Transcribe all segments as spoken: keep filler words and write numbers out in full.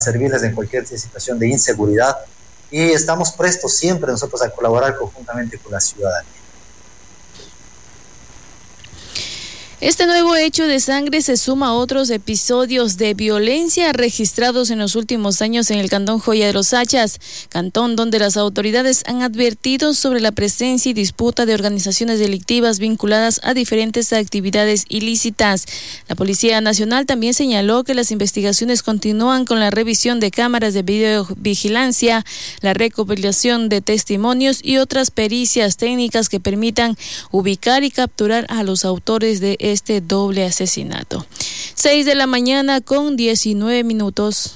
servirles en cualquier situación de inseguridad y estamos prestos siempre nosotros a colaborar conjuntamente con la ciudadanía. Este nuevo hecho de sangre se suma a otros episodios de violencia registrados en los últimos años en el cantón Joya de los Hachas, cantón donde las autoridades han advertido sobre la presencia y disputa de organizaciones delictivas vinculadas a diferentes actividades ilícitas. La Policía Nacional también señaló que las investigaciones continúan con la revisión de cámaras de videovigilancia, la recopilación de testimonios y otras pericias técnicas que permitan ubicar y capturar a los autores de este doble asesinato. Seis de la mañana con diecinueve minutos.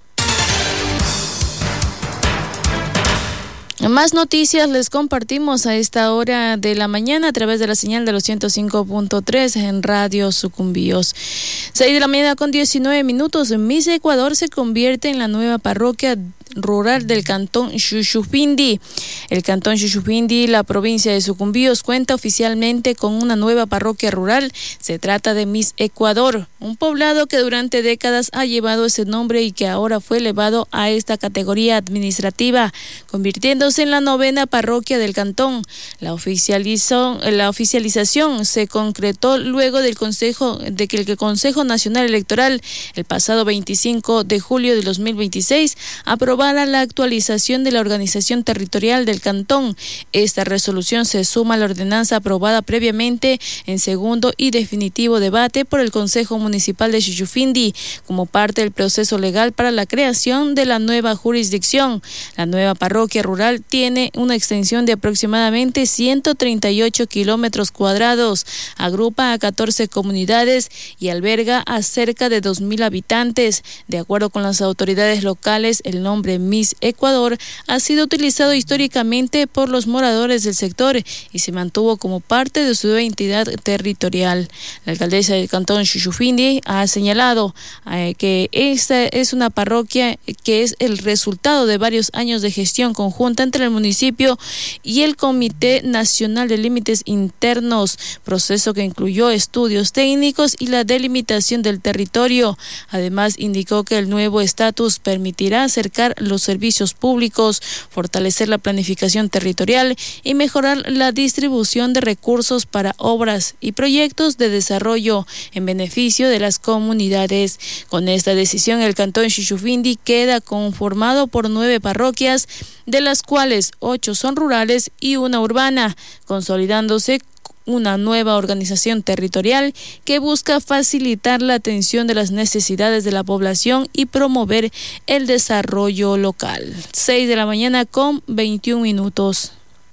Más noticias les compartimos a esta hora de la mañana a través de la señal de los ciento cinco punto tres en Radio Sucumbíos. Seis de la mañana con diecinueve minutos. Miss Ecuador se convierte en la nueva parroquia rural del cantón Xuxupindi. El cantón Xuxupindi, la provincia de Sucumbíos, cuenta oficialmente con una nueva parroquia rural. Se trata de Miss Ecuador, un poblado que durante décadas ha llevado ese nombre y que ahora fue elevado a esta categoría administrativa, convirtiéndose en la novena parroquia del cantón. La oficializó, la oficialización se concretó luego del Consejo de que el Consejo Nacional Electoral el pasado veinticinco de julio de dos mil veintiséis aprobara la actualización de la organización territorial del cantón. Esta resolución se suma a la ordenanza aprobada previamente en segundo y definitivo debate por el Consejo Municipal de Xuxupindi como parte del proceso legal para la creación de la nueva jurisdicción. La nueva parroquia rural tiene una extensión de aproximadamente ciento treinta y ocho kilómetros cuadrados, agrupa a catorce comunidades y alberga a cerca de dos mil habitantes. De acuerdo con las autoridades locales, el nombre Miss Ecuador ha sido utilizado históricamente por los moradores del sector y se mantuvo como parte de su identidad territorial. La alcaldesa del cantón Xuxupindi ha señalado eh, que esta es una parroquia que es el resultado de varios años de gestión conjunta entre el municipio y el Comité Nacional de Límites Internos, proceso que incluyó estudios técnicos y la delimitación del territorio. Además, indicó que el nuevo estatus permitirá acercar los servicios públicos, fortalecer la planificación territorial y mejorar la distribución de recursos para obras y proyectos de desarrollo en beneficio de las comunidades. Con esta decisión, el cantón Xuxupindi queda conformado por nueve parroquias, de las cuales ocho son rurales y una urbana, consolidándose una nueva organización territorial que busca facilitar la atención de las necesidades de la población y promover el desarrollo local. Seis de la mañana con veintiún minutos.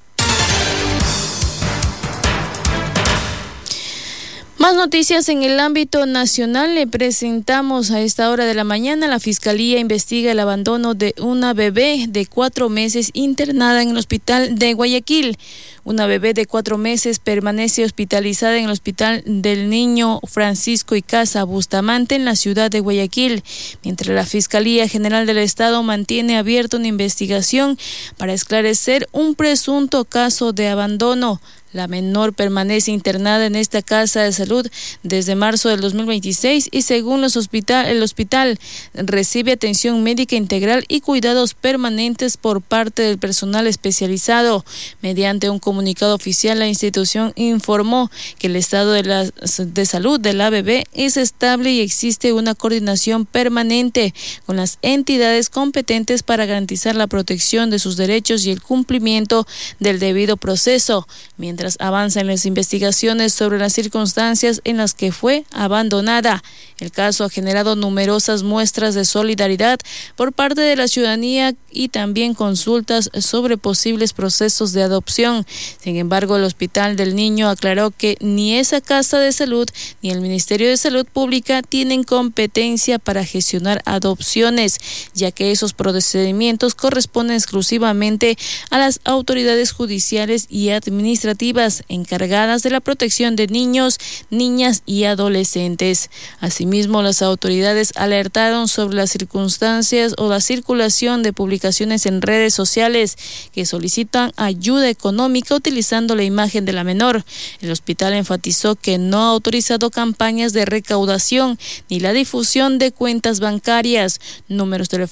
Más noticias en el ámbito nacional. Le presentamos a esta hora de la mañana. La Fiscalía investiga el abandono de una bebé de cuatro meses internada en el hospital de Guayaquil. Una bebé de cuatro meses permanece hospitalizada en el Hospital del Niño Francisco Icaza Bustamante en la ciudad de Guayaquil, mientras la Fiscalía General del Estado mantiene abierta una investigación para esclarecer un presunto caso de abandono. La menor permanece internada en esta casa de salud desde marzo del dos mil veintiséis y según los hospital, el hospital recibe atención médica integral y cuidados permanentes por parte del personal especializado. Mediante un comunicado oficial, la institución informó que el estado de, la, de salud de la bebé es estable y existe una coordinación permanente con las entidades competentes para garantizar la protección de sus derechos y el cumplimiento del debido proceso. Mientras avanzan las investigaciones sobre las circunstancias en las que fue abandonada. El caso ha generado numerosas muestras de solidaridad por parte de la ciudadanía y también consultas sobre posibles procesos de adopción. Sin embargo, el Hospital del Niño aclaró que ni esa casa de salud ni el Ministerio de Salud Pública tienen competencia para gestionar adopciones, ya que esos procedimientos corresponden exclusivamente a las autoridades judiciales y administrativas respectivas encargadas de la protección de niños, niñas y adolescentes. Asimismo, las autoridades alertaron sobre las circunstancias o la circulación de publicaciones en redes sociales que solicitan ayuda económica utilizando la imagen de la menor. El hospital enfatizó que no ha autorizado campañas de recaudación ni la difusión de cuentas bancarias, números telefónicos